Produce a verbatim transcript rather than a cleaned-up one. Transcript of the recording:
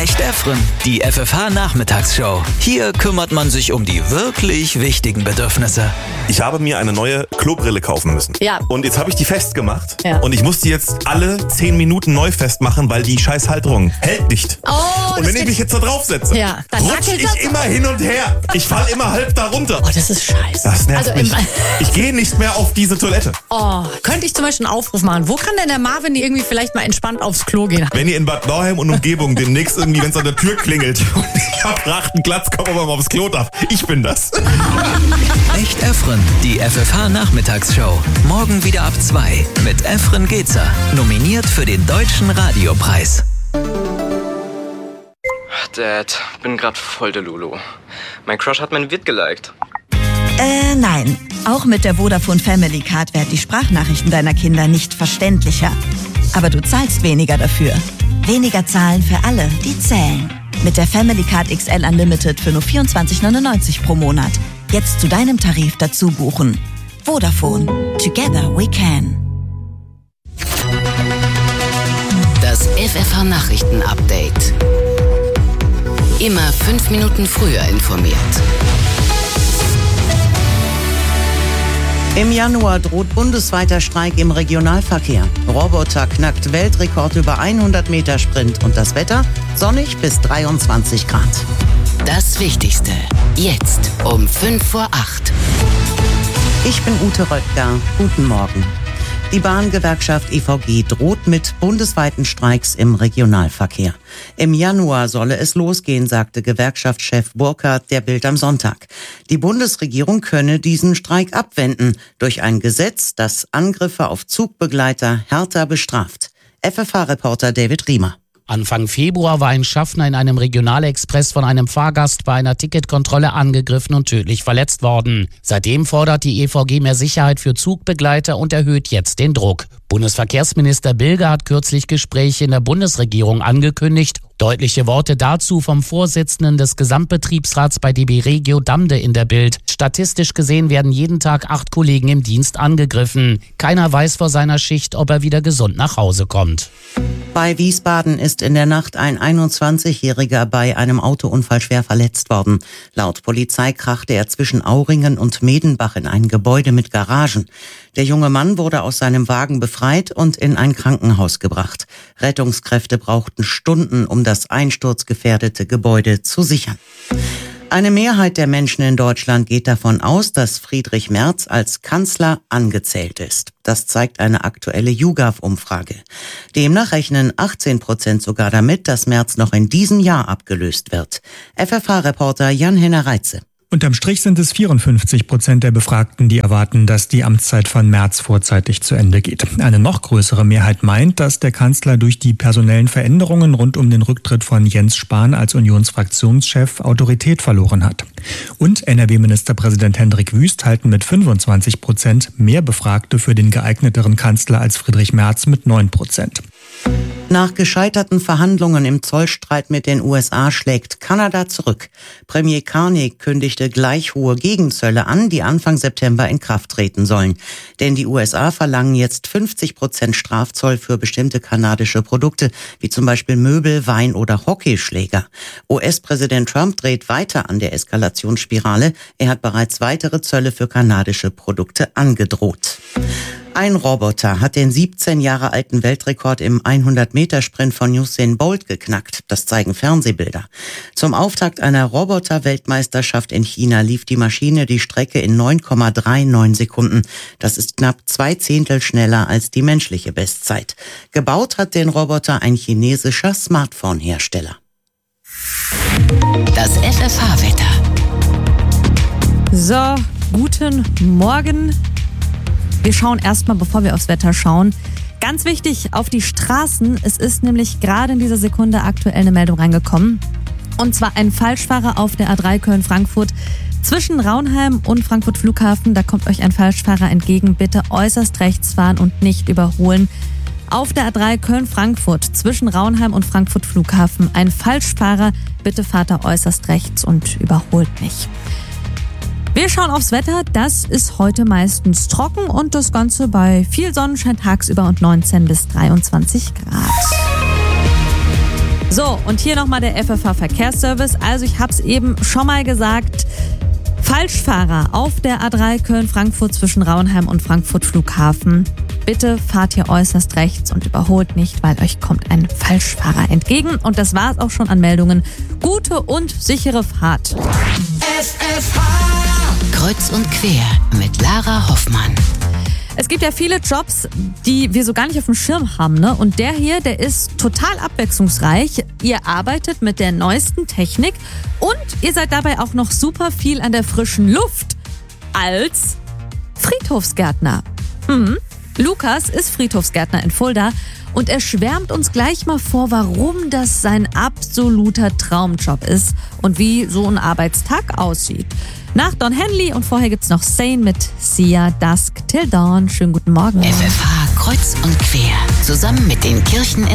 Echt Efren, die F F H-Nachmittagsshow. Hier kümmert man sich um die wirklich wichtigen Bedürfnisse. Ich habe mir eine neue Klobrille kaufen müssen. Ja. Und jetzt habe ich die festgemacht. Ja. Und ich muss die jetzt alle zehn Minuten neu festmachen, weil die scheiß Halterung hält nicht. Oh, und wenn ich mich jetzt da drauf setze, ja, dann rutsche wackelt ich das. immer hin und her. Ich falle immer halb da runter. Oh, das ist scheiße. Das nervt Also mich. im- Ich gehe nicht mehr auf diese Toilette. Oh, könnte ich zum Beispiel einen Aufruf machen. Wo kann denn der Marvin irgendwie vielleicht mal entspannt aufs Klo gehen? Wenn ihr in Bad Nauheim und Umgebung demnächst irgendwie, wenn es an der Tür klingelt und ich hab achten Glatzkopf, ob man mal aufs Klo darf. Ich bin das. Echt Efren, die F F H-Nachmittagsshow. Morgen wieder ab zwei mit Efren Gezer. Nominiert für den Deutschen Radiopreis. Dad, bin grad voll der Lulu. Mein Crush hat mein Vid geliked. Äh, nein. Auch mit der Vodafone Family Card werden die Sprachnachrichten deiner Kinder nicht verständlicher. Aber du zahlst weniger dafür. Weniger zahlen für alle, die zählen. Mit der Family Card X L Unlimited für nur vierundzwanzig neunundneunzig pro Monat. Jetzt zu deinem Tarif dazu buchen. Vodafone. Together we can. Das F F H-Nachrichten-Update. Immer fünf Minuten früher informiert. Im Januar droht bundesweiter Streik im Regionalverkehr. Roboter knackt Weltrekord über hundert Meter Sprint und das Wetter sonnig bis dreiundzwanzig Grad. Das Wichtigste. Jetzt um fünf vor acht. Ich bin Ute Röttger. Guten Morgen. Die Bahngewerkschaft E V G droht mit bundesweiten Streiks im Regionalverkehr. Im Januar solle es losgehen, sagte Gewerkschaftschef Burkhardt der Bild am Sonntag. Die Bundesregierung könne diesen Streik abwenden durch ein Gesetz, das Angriffe auf Zugbegleiter härter bestraft. F F H-Reporter David Riemer. Anfang Februar war ein Schaffner in einem Regionalexpress von einem Fahrgast bei einer Ticketkontrolle angegriffen und tödlich verletzt worden. Seitdem fordert die E V G mehr Sicherheit für Zugbegleiter und erhöht jetzt den Druck. Bundesverkehrsminister Bilger hat kürzlich Gespräche in der Bundesregierung angekündigt. Deutliche Worte dazu vom Vorsitzenden des Gesamtbetriebsrats bei D B Regio Damde in der Bild. Statistisch gesehen werden jeden Tag acht Kollegen im Dienst angegriffen. Keiner weiß vor seiner Schicht, ob er wieder gesund nach Hause kommt. Bei Wiesbaden ist in der Nacht ein einundzwanzigjähriger bei einem Autounfall schwer verletzt worden. Laut Polizei krachte er zwischen Auringen und Medenbach in ein Gebäude mit Garagen. Der junge Mann wurde aus seinem Wagen befreit und in ein Krankenhaus gebracht. Rettungskräfte brauchten Stunden, um das einsturzgefährdete Gebäude zu sichern. Eine Mehrheit der Menschen in Deutschland geht davon aus, dass Friedrich Merz als Kanzler angezählt ist. Das zeigt eine aktuelle YouGov-Umfrage. Demnach rechnen achtzehn Prozent sogar damit, dass Merz noch in diesem Jahr abgelöst wird. F F H-Reporter Jan-Henner Reitze. Unterm Strich sind es vierundfünfzig Prozent der Befragten, die erwarten, dass die Amtszeit von Merz vorzeitig zu Ende geht. Eine noch größere Mehrheit meint, dass der Kanzler durch die personellen Veränderungen rund um den Rücktritt von Jens Spahn als Unionsfraktionschef Autorität verloren hat. Und N R W-Ministerpräsident Hendrik Wüst halten mit fünfundzwanzig Prozent mehr Befragte für den geeigneteren Kanzler als Friedrich Merz mit neun Prozent. Nach gescheiterten Verhandlungen im Zollstreit mit den U S A schlägt Kanada zurück. Premier Carney kündigte gleich hohe Gegenzölle an, die Anfang September in Kraft treten sollen. Denn die U S A verlangen jetzt fünfzig Prozent Strafzoll für bestimmte kanadische Produkte, wie zum Beispiel Möbel, Wein oder Hockeyschläger. U S-Präsident Trump dreht weiter an der Eskalationsspirale. Er hat bereits weitere Zölle für kanadische Produkte angedroht. Ein Roboter hat den siebzehn Jahre alten Weltrekord im hundert Meter Sprint von Usain Bolt geknackt. Das zeigen Fernsehbilder. Zum Auftakt einer Roboter-Weltmeisterschaft in China lief die Maschine die Strecke in neun Komma neununddreißig Sekunden. Das ist knapp zwei Zehntel schneller als die menschliche Bestzeit. Gebaut hat den Roboter ein chinesischer Smartphone-Hersteller. Das F F H-Wetter. So, guten Morgen. Wir schauen erstmal, bevor wir aufs Wetter schauen, ganz wichtig auf die Straßen. Es ist nämlich gerade in dieser Sekunde aktuell eine Meldung reingekommen. Und zwar ein Falschfahrer auf der A drei Köln-Frankfurt zwischen Raunheim und Frankfurt Flughafen. Da kommt euch ein Falschfahrer entgegen. Bitte äußerst rechts fahren und nicht überholen. Auf der A drei Köln-Frankfurt zwischen Raunheim und Frankfurt Flughafen ein Falschfahrer. Bitte fahrt da äußerst rechts und überholt nicht. Wir schauen aufs Wetter. Das ist heute meistens trocken und das Ganze bei viel Sonnenschein tagsüber und neunzehn bis dreiundzwanzig Grad. So, und hier nochmal der F F H-Verkehrsservice. Also ich habe es eben schon mal gesagt, Falschfahrer auf der A drei Köln-Frankfurt zwischen Rauenheim und Frankfurt Flughafen. Bitte fahrt hier äußerst rechts und überholt nicht, weil euch kommt ein Falschfahrer entgegen. Und das war's auch schon an Meldungen. Gute und sichere Fahrt. F F H Kreuz und quer mit Lara Hoffmann. Es gibt ja viele Jobs, die wir so gar nicht auf dem Schirm haben, ne? Und der hier, der ist total abwechslungsreich. Ihr arbeitet mit der neuesten Technik und ihr seid dabei auch noch super viel an der frischen Luft als Friedhofsgärtner. Mhm. Lukas ist Friedhofsgärtner in Fulda und er schwärmt uns gleich mal vor, warum das sein absoluter Traumjob ist und wie so ein Arbeitstag aussieht. Nach Don Henley und vorher gibt's noch Sane mit Sia Dusk Till Dawn. Schönen guten Morgen. F F H Kreuz und quer. Zusammen mit den Kirchen in